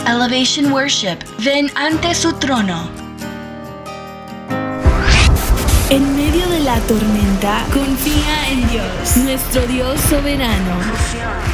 Elevation Worship. Ven ante su trono. En medio de la tormenta, confía en Dios, nuestro Dios soberano.